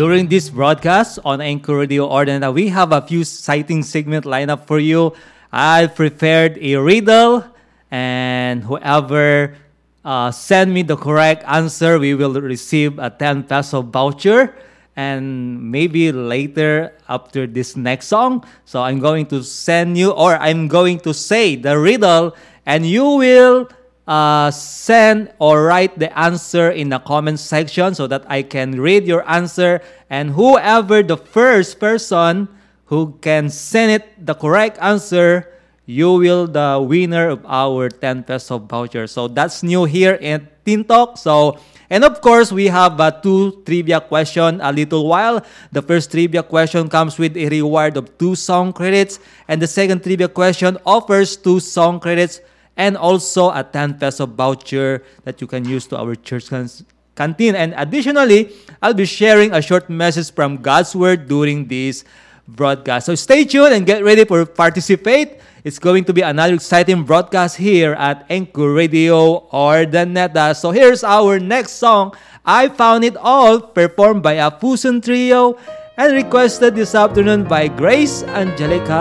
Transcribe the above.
During this broadcast on Anchor Radio Ordinary, we have a few citing segment lined up for you. I prepared a riddle, and whoever send me the correct answer, we will receive a 10 peso voucher. And maybe later after this next song, so I'm going to send you, or I'm going to say the riddle, and you will send or write the answer in the comment section so that I can read your answer. And whoever the first person who can send it the correct answer, you will the winner of our 10 peso voucher. So that's new here in Teen Talk. So, and of course, we have two trivia questions a little while. The first trivia question comes with a reward of 2 song credits, and the second trivia question offers 2 song credits and also a 10 peso voucher that you can use to our church canteen. And additionally, I'll be sharing a short message from God's Word during this broadcast. So stay tuned and get ready for participate. It's going to be another exciting broadcast here at Anchor Radio Ordinary. So here's our next song, I Found It All, performed by a fusion trio and requested this afternoon by Grace Angelica